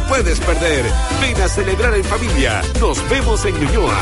puedes perder. Ven a celebrar en familia. Nos vemos en Ñuñoa.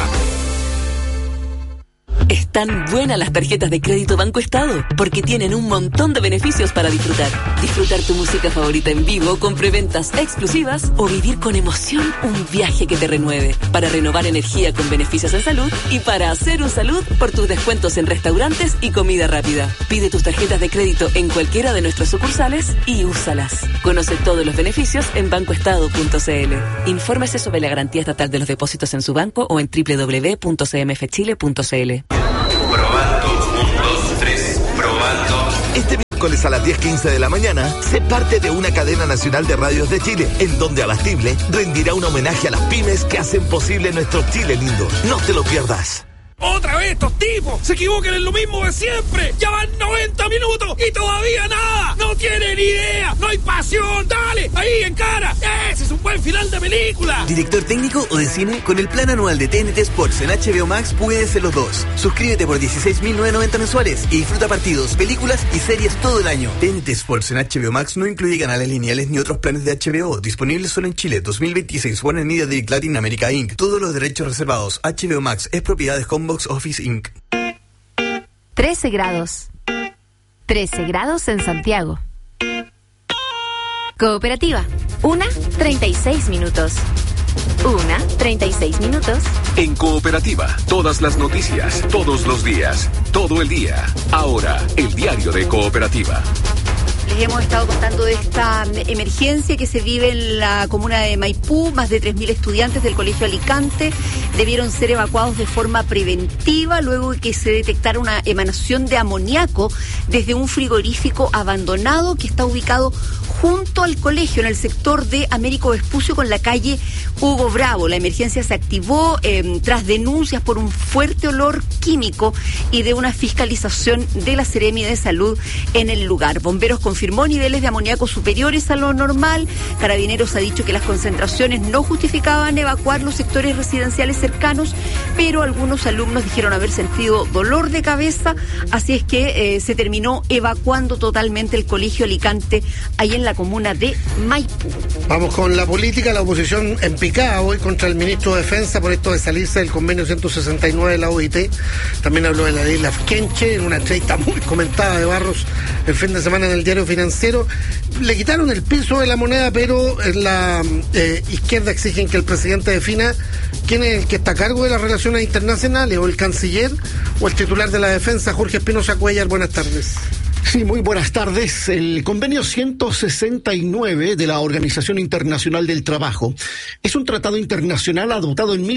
Están buenas las tarjetas de crédito Banco Estado, porque tienen un montón de beneficios para disfrutar. Disfrutar tu música favorita en vivo con preventas exclusivas o vivir con emoción un viaje que te renueve. Para renovar energía con beneficios en salud y para hacer un salud por tus descuentos en restaurantes y comida rápida. Pide tus tarjetas de crédito en cualquiera de nuestras sucursales y úsalas. Conoce todos los beneficios en bancoestado.cl. Infórmese sobre la garantía estatal de los depósitos en su banco o en www.cmfchile.cl. Probando, 1, 2, 3, probando. Este miércoles a las 10:15 de la mañana, sé parte de una cadena nacional de radios de Chile, en donde Abastible rendirá un homenaje a las pymes que hacen posible nuestro Chile lindo. No te lo pierdas. ¡Otra vez estos tipos! ¡Se equivocan en lo mismo de siempre! ¡Ya van 90 minutos y todavía nada! ¡No tienen idea! ¡No hay pasión! ¡Dale! ¡Ahí, en cara! ¡Ese es un buen final de película! ¿Director técnico o de cine? Con el plan anual de TNT Sports en HBO Max puedes ser los dos. Suscríbete por 16.990 mensuales y disfruta partidos, películas y series todo el año. TNT Sports en HBO Max no incluye canales lineales ni otros planes de HBO. Disponibles solo en Chile. 2026. Warner Media Direct Latin America Inc. Todos los derechos reservados. HBO Max es propiedad de Combox Office Inc. 13 grados. 13 grados en Santiago. Cooperativa. 1:36 minutos. 1:36 minutos. En Cooperativa, todas las noticias, todos los días, todo el día. Ahora, el diario de Cooperativa. Les hemos estado contando de esta emergencia que se vive en la comuna de Maipú. Más de 3.000 estudiantes del Colegio Alicante debieron ser evacuados de forma preventiva luego de que se detectara una emanación de amoníaco desde un frigorífico abandonado que está ubicado junto al colegio, en el sector de Américo Vespucio con la calle Hugo Bravo. La emergencia se activó tras denuncias por un fuerte olor químico y de una fiscalización de la Seremi de Salud en el lugar. Bomberos confirmó niveles de amoníaco superiores a lo normal. Carabineros ha dicho que las concentraciones no justificaban evacuar los sectores residenciales cercanos, pero algunos alumnos dijeron haber sentido dolor de cabeza, así es que se terminó evacuando totalmente el Colegio Alicante ahí en la comuna de Maipú. Vamos con la política. La oposición en picada hoy contra el ministro de Defensa por esto de salirse del convenio 169 de la OIT. También habló de la ley Lafkenche en una entrevista muy comentada de Barros el fin de semana en el Diario Financiero. Le quitaron el peso de la moneda, pero en la izquierda exigen que el presidente defina quién es el que está a cargo de las relaciones internacionales, o el canciller o el titular de la defensa. Jorge Espinosa Cuellar, buenas tardes. Sí, muy buenas tardes. El convenio 169 de la Organización Internacional del Trabajo es un tratado internacional adoptado en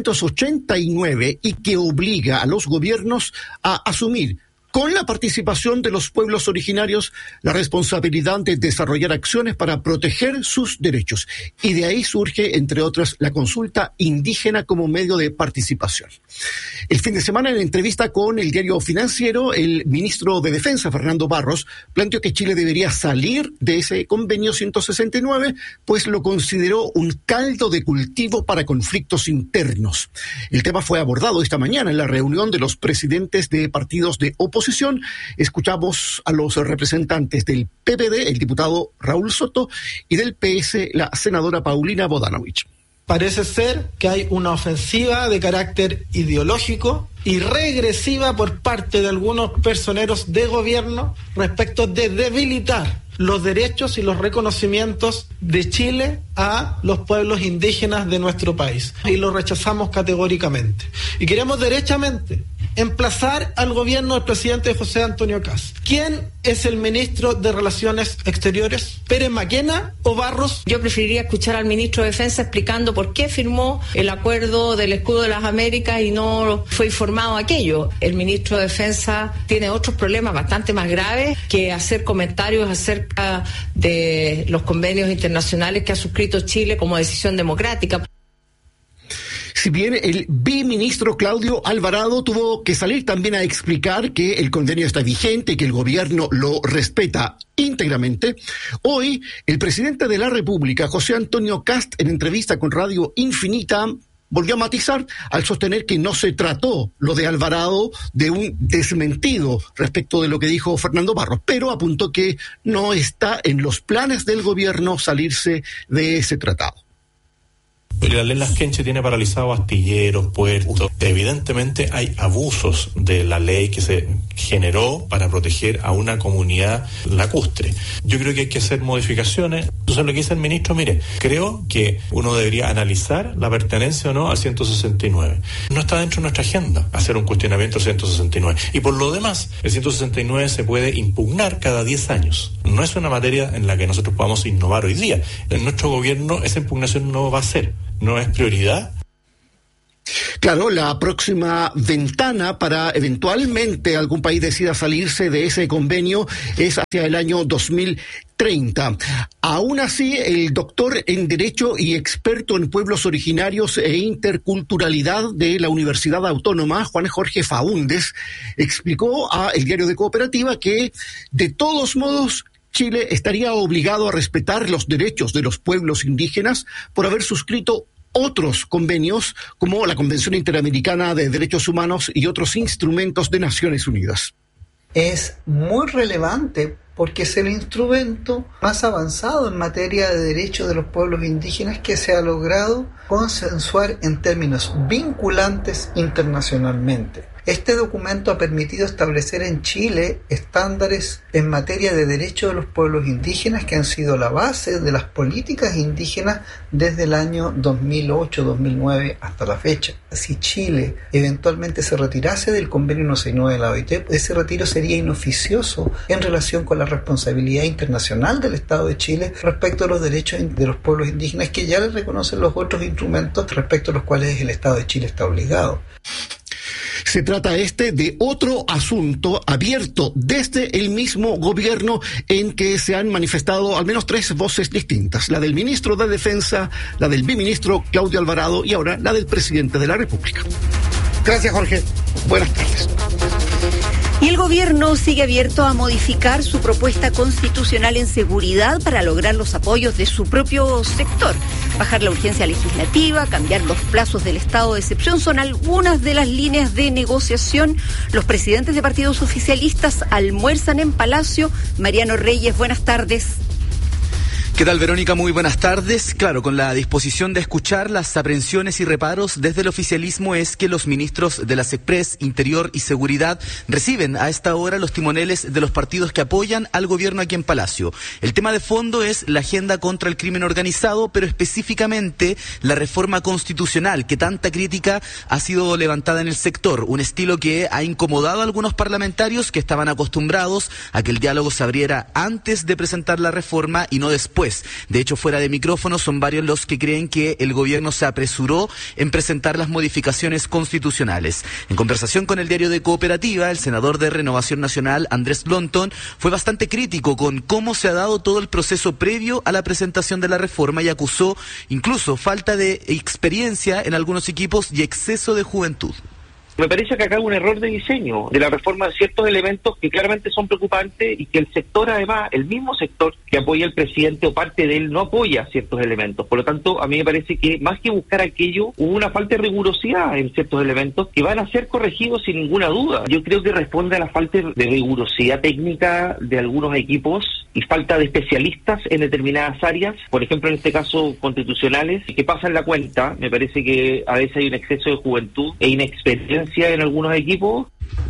1989 y que obliga a los gobiernos a asumir, con la participación de los pueblos originarios, la responsabilidad de desarrollar acciones para proteger sus derechos. Y de ahí surge, entre otras, la consulta indígena como medio de participación. El fin de semana, en entrevista con el Diario Financiero, el ministro de Defensa, Fernando Barros, planteó que Chile debería salir de ese convenio 169, pues lo consideró un caldo de cultivo para conflictos internos. El tema fue abordado esta mañana en la reunión de los presidentes de partidos de oposición. Escuchamos a los representantes del PPD, el diputado Raúl Soto, y del PS, la senadora Paulina Bodanovich. Parece ser que hay una ofensiva de carácter ideológico y regresiva por parte de algunos personeros de gobierno respecto de debilitar los derechos y los reconocimientos de Chile a los pueblos indígenas de nuestro país. Y lo rechazamos categóricamente. Y queremos derechamente emplazar al gobierno del presidente José Antonio Kast. ¿Quién es el ministro de Relaciones Exteriores? ¿Pérez Maquena o Barros? Yo preferiría escuchar al ministro de Defensa explicando por qué firmó el acuerdo del Escudo de las Américas y no fue informado aquello. El ministro de Defensa tiene otros problemas bastante más graves que hacer comentarios acerca de los convenios internacionales que ha suscrito Chile como decisión democrática. Si bien el biministro Claudio Alvarado tuvo que salir también a explicar que el convenio está vigente y que el gobierno lo respeta íntegramente, hoy el presidente de la República, José Antonio Kast, en entrevista con Radio Infinita, volvió a matizar al sostener que no se trató lo de Alvarado de un desmentido respecto de lo que dijo Fernando Barros, pero apuntó que no está en los planes del gobierno salirse de ese tratado. La ley Laskenche tiene paralizados astilleros, puertos. Evidentemente hay abusos de la ley que se generó para proteger a una comunidad lacustre. Yo creo que hay que hacer modificaciones. Entonces lo que dice el ministro, mire, creo que uno debería analizar la pertenencia o no al 169. No está dentro de nuestra agenda hacer un cuestionamiento al 169. Y por lo demás, el 169 se puede impugnar cada 10 años. No es una materia en la que nosotros podamos innovar hoy día. En nuestro gobierno esa impugnación no va a ser. ¿No es prioridad? Claro, la próxima ventana para eventualmente algún país decida salirse de ese convenio es hacia el año 2030. Aún así, el doctor en Derecho y experto en pueblos originarios e interculturalidad de la Universidad Autónoma, Juan Jorge Faúndez, explicó a el Diario de Cooperativa que, de todos modos, Chile estaría obligado a respetar los derechos de los pueblos indígenas por haber suscrito otros convenios como la Convención Interamericana de Derechos Humanos y otros instrumentos de Naciones Unidas. Es muy relevante porque es el instrumento más avanzado en materia de derechos de los pueblos indígenas que se ha logrado consensuar en términos vinculantes internacionalmente. Este documento ha permitido establecer en Chile estándares en materia de derechos de los pueblos indígenas que han sido la base de las políticas indígenas desde el año 2008-2009 hasta la fecha. Si Chile eventualmente se retirase del convenio 169 de la OIT, ese retiro sería inoficioso en relación con la responsabilidad internacional del Estado de Chile respecto a los derechos de los pueblos indígenas que ya les reconocen los otros instrumentos respecto a los cuales el Estado de Chile está obligado. Se trata de otro asunto abierto desde el mismo gobierno en que se han manifestado al menos 3 voces distintas. La del ministro de Defensa, la del biministro Claudio Alvarado y ahora la del presidente de la República. Gracias, Jorge. Buenas tardes. Y el gobierno sigue abierto a modificar su propuesta constitucional en seguridad para lograr los apoyos de su propio sector. Bajar la urgencia legislativa, cambiar los plazos del estado de excepción son algunas de las líneas de negociación. Los presidentes de partidos oficialistas almuerzan en Palacio. Mariano Reyes, buenas tardes. ¿Qué tal, Verónica? Muy buenas tardes. Claro, con la disposición de escuchar las aprehensiones y reparos desde el oficialismo es que los ministros de la SECPRES, Interior y Seguridad reciben a esta hora los timoneles de los partidos que apoyan al gobierno aquí en Palacio. El tema de fondo es la agenda contra el crimen organizado, pero específicamente la reforma constitucional que tanta crítica ha sido levantada en el sector. Un estilo que ha incomodado a algunos parlamentarios que estaban acostumbrados a que el diálogo se abriera antes de presentar la reforma y no después. De hecho, fuera de micrófono, son varios los que creen que el gobierno se apresuró en presentar las modificaciones constitucionales. En conversación con el Diario de Cooperativa, el senador de Renovación Nacional, Andrés Blonton, fue bastante crítico con cómo se ha dado todo el proceso previo a la presentación de la reforma y acusó incluso falta de experiencia en algunos equipos y exceso de juventud. Me parece que acá hay un error de diseño de la reforma de ciertos elementos que claramente son preocupantes y que el sector, además, el mismo sector que apoya al presidente o parte de él no apoya ciertos elementos. Por lo tanto, a mí me parece que más que buscar aquello, hubo una falta de rigurosidad en ciertos elementos que van a ser corregidos sin ninguna duda. Yo creo que responde a la falta de rigurosidad técnica de algunos equipos y falta de especialistas en determinadas áreas, por ejemplo, en este caso constitucionales, que pasan la cuenta. Me parece que a veces hay un exceso de juventud e inexperiencia en algunos equipos.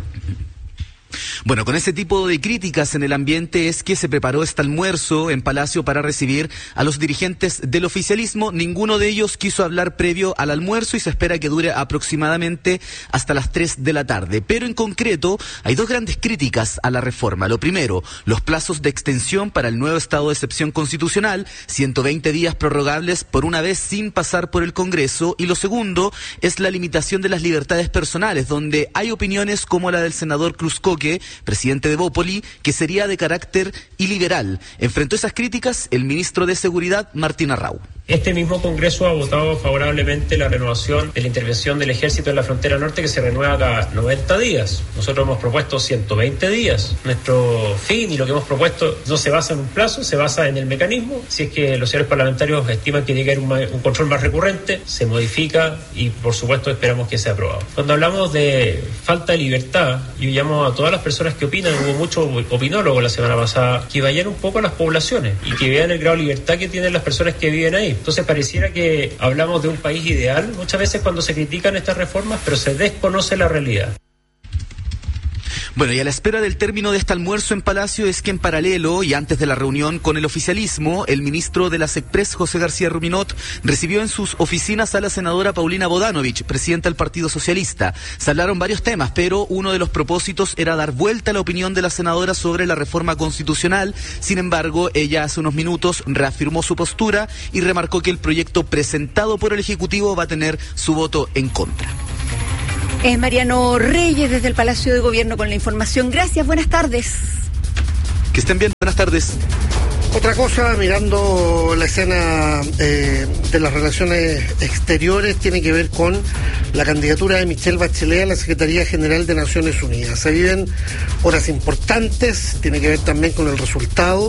Bueno, con ese tipo de críticas en el ambiente es que se preparó este almuerzo en Palacio para recibir a los dirigentes del oficialismo. Ninguno de ellos quiso hablar previo al almuerzo y se espera que dure aproximadamente hasta las 3 de la tarde. Pero en concreto hay 2 grandes críticas a la reforma. Lo primero, los plazos de extensión para el nuevo estado de excepción constitucional, 120 días prorrogables por una vez sin pasar por el Congreso. Y lo segundo es la limitación de las libertades personales, donde hay opiniones como la del senador Cruzcoque, presidente de Bópoli, que sería de carácter iliberal. Enfrentó esas críticas el ministro de Seguridad, Martín Arrau. Este mismo Congreso ha votado favorablemente la renovación de la intervención del Ejército en la frontera norte, que se renueva cada 90 días. Nosotros hemos propuesto 120 días. Nuestro fin y lo que hemos propuesto no se basa en un plazo, se basa en el mecanismo. Si es que los señores parlamentarios estiman que tiene que haber un control más recurrente, se modifica y por supuesto esperamos que sea aprobado. Cuando hablamos de falta de libertad, yo llamo a todas las personas que opinan, hubo muchos opinólogos la semana pasada, que vayan un poco a las poblaciones y que vean el grado de libertad que tienen las personas que viven ahí. Entonces pareciera que hablamos de un país ideal muchas veces cuando se critican estas reformas, pero se desconoce la realidad. Bueno, y a la espera del término de este almuerzo en Palacio es que en paralelo y antes de la reunión con el oficialismo, el ministro de la SECPRES, José García Ruminot, recibió en sus oficinas a la senadora Paulina Bodanovich, presidenta del Partido Socialista. Se hablaron varios temas, pero uno de los propósitos era dar vuelta a la opinión de la senadora sobre la reforma constitucional. Sin embargo, ella hace unos minutos reafirmó su postura y remarcó que el proyecto presentado por el Ejecutivo va a tener su voto en contra. Es Mariano Reyes desde el Palacio de Gobierno con la información. Gracias, buenas tardes. Que estén bien, buenas tardes. Otra cosa, mirando la escena de las relaciones exteriores, tiene que ver con la candidatura de Michelle Bachelet a la Secretaría General de Naciones Unidas. Se viven horas importantes, tiene que ver también con el resultado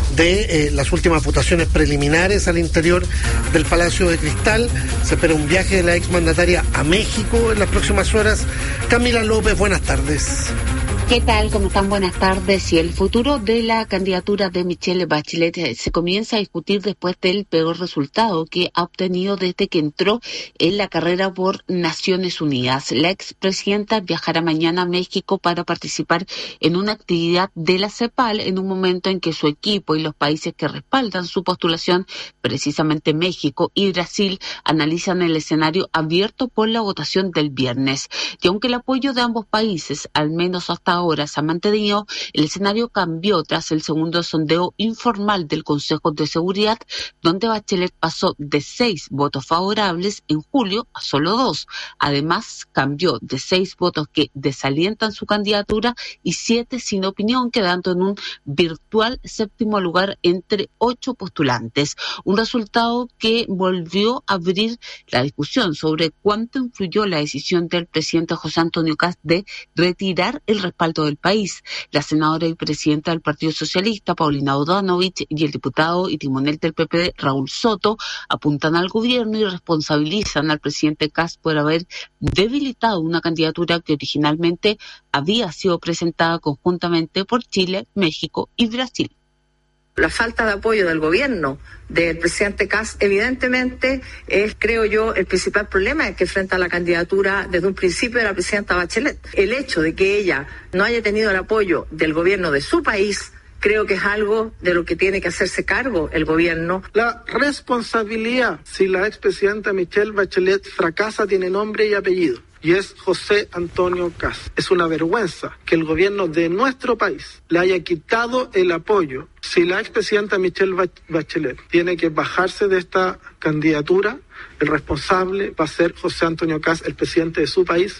de las últimas votaciones preliminares al interior del Palacio de Cristal. Se espera un viaje de la exmandataria a México en las próximas horas. Camila López, buenas tardes. ¿Qué tal? ¿Cómo están? Buenas tardes. Y el futuro de la candidatura de Michelle Bachelet se comienza a discutir después del peor resultado que ha obtenido desde que entró en la carrera por Naciones Unidas. La expresidenta viajará mañana a México para participar en una actividad de la CEPAL en un momento en que su equipo y los países que respaldan su postulación, precisamente México y Brasil, analizan el escenario abierto por la votación del viernes. Y aunque el apoyo de ambos países, al menos hasta ahora, se ha mantenido, el escenario cambió tras el segundo sondeo informal del Consejo de Seguridad, donde Bachelet pasó de 6 votos favorables en julio a solo 2. Además, cambió de 6 votos que desalientan su candidatura y 7 sin opinión, quedando en un virtual séptimo lugar entre 8 postulantes. Un resultado que volvió a abrir la discusión sobre cuánto influyó la decisión del presidente José Antonio Kast de retirar el respaldo del país. La senadora y presidenta del Partido Socialista, Paulina Bodanovich, y el diputado y timonel del PP, Raúl Soto, apuntan al gobierno y responsabilizan al presidente Kast por haber debilitado una candidatura que originalmente había sido presentada conjuntamente por Chile, México y Brasil. La falta de apoyo del gobierno del presidente Kast evidentemente es, creo yo, el principal problema que enfrenta la candidatura desde un principio de la presidenta Bachelet. El hecho de que ella no haya tenido el apoyo del gobierno de su país, creo que es algo de lo que tiene que hacerse cargo el gobierno. La responsabilidad, si la expresidenta Michelle Bachelet fracasa, tiene nombre y apellido. Y es José Antonio Kast. Es una vergüenza que el gobierno de nuestro país le haya quitado el apoyo. Si la expresidenta Michelle Bachelet tiene que bajarse de esta candidatura, el responsable va a ser José Antonio Kast, el presidente de su país.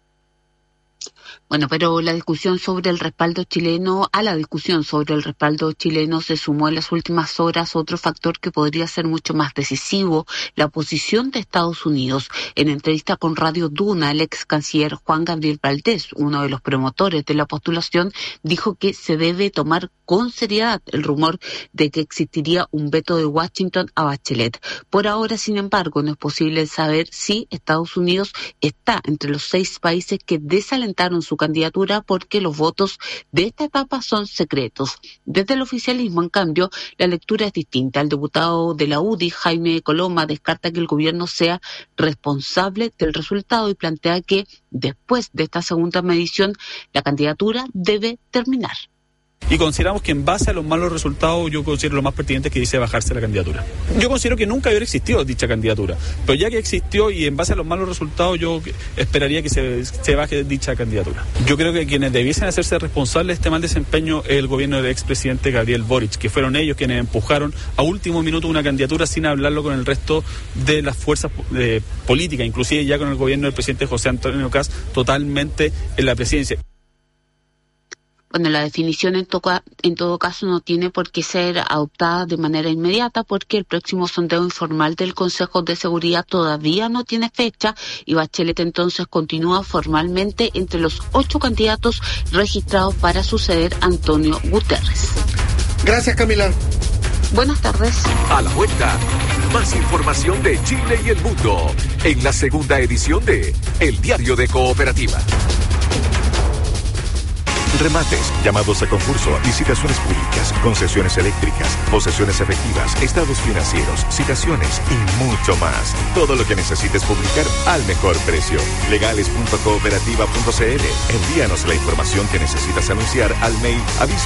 Bueno, pero la discusión sobre el respaldo chileno, a la discusión sobre el respaldo chileno se sumó en las últimas horas otro factor que podría ser mucho más decisivo, la posición de Estados Unidos. En entrevista con Radio Duna, el ex canciller Juan Gabriel Valdés, uno de los promotores de la postulación, dijo que se debe tomar con seriedad el rumor de que existiría un veto de Washington a Bachelet. Por ahora, sin embargo, no es posible saber si Estados Unidos está entre los 6 países que desalentaron su candidatura porque los votos de esta etapa son secretos. Desde el oficialismo, en cambio, la lectura es distinta. El diputado de la UDI, Jaime Coloma, descarta que el gobierno sea responsable del resultado y plantea que después de esta segunda medición, la candidatura debe terminar. Y consideramos que en base a los malos resultados, yo considero lo más pertinente que dice bajarse la candidatura. Yo considero que nunca hubiera existido dicha candidatura, pero ya que existió y en base a los malos resultados, yo esperaría que se baje dicha candidatura. Yo creo que quienes debiesen hacerse responsables de este mal desempeño es el gobierno del expresidente Gabriel Boric, que fueron ellos quienes empujaron a último minuto una candidatura sin hablarlo con el resto de las fuerzas políticas, inclusive ya con el gobierno del presidente José Antonio Kast totalmente en la presidencia. Bueno, la definición en todo caso no tiene por qué ser adoptada de manera inmediata porque el próximo sondeo informal del Consejo de Seguridad todavía no tiene fecha y Bachelet entonces continúa formalmente entre los 8 candidatos registrados para suceder a Antonio Guterres. Gracias, Camila. Buenas tardes. A la vuelta, más información de Chile y el mundo en la segunda edición de El Diario de Cooperativa. Remates, llamados a concurso, licitaciones públicas, concesiones eléctricas, posesiones efectivas, estados financieros, citaciones y mucho más. Todo lo que necesites publicar al mejor precio. Legales.cooperativa.cl. Envíanos la información que necesitas anunciar al mail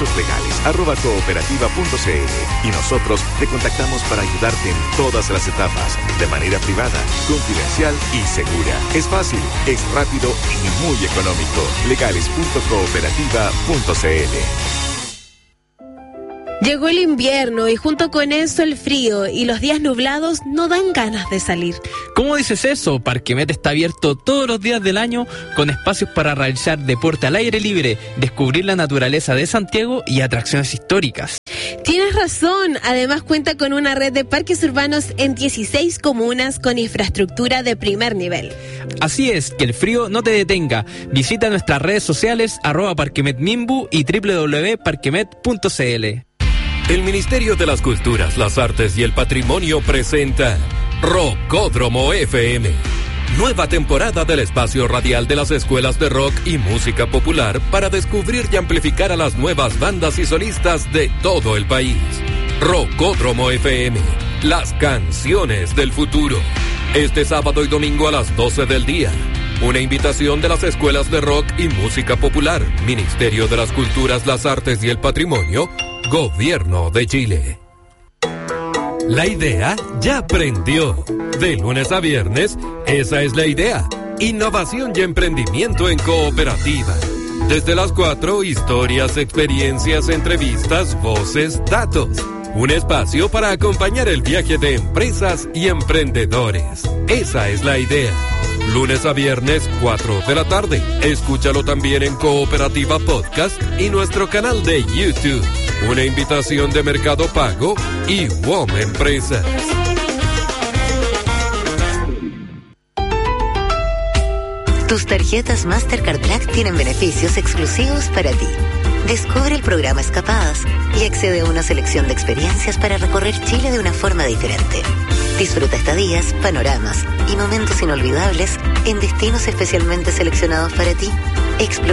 avisoslegales@cooperativa.cl y nosotros te contactamos para ayudarte en todas las etapas, de manera privada, confidencial y segura. Es fácil, es rápido y muy económico. Legales.cooperativa.cl. Llegó el invierno y junto con eso el frío y los días nublados no dan ganas de salir. ¿Cómo dices eso? Parquemet está abierto todos los días del año con espacios para realizar deporte al aire libre, descubrir la naturaleza de Santiago y atracciones históricas. Tienes razón, además cuenta con una red de parques urbanos en 16 comunas con infraestructura de primer nivel. Así es, que el frío no te detenga. Visita nuestras redes sociales @parquemetmimbu y www.parquemet.cl. El Ministerio de las Culturas, las Artes y el Patrimonio presenta Rockódromo FM. Nueva temporada del espacio radial de las escuelas de rock y música popular para descubrir y amplificar a las nuevas bandas y solistas de todo el país. Rockódromo FM, las canciones del futuro. Este sábado y domingo a las 12 del día. Una invitación de las escuelas de rock y música popular, Ministerio de las Culturas, las Artes y el Patrimonio, Gobierno de Chile. La idea ya prendió. De lunes a viernes, esa es la idea. Innovación y emprendimiento en cooperativa. Desde las 4, historias, experiencias, entrevistas, voces, datos. Un espacio para acompañar el viaje de empresas y emprendedores. Esa es la idea. Lunes a viernes, 4 de la tarde. Escúchalo también en Cooperativa Podcast y nuestro canal de YouTube. Una invitación de Mercado Pago y WOM Empresas. Tus tarjetas Mastercard Black tienen beneficios exclusivos para ti. Descubre el programa Escapadas y accede a una selección de experiencias para recorrer Chile de una forma diferente. Disfruta estadías, panoramas y momentos inolvidables en destinos especialmente seleccionados para ti. Explora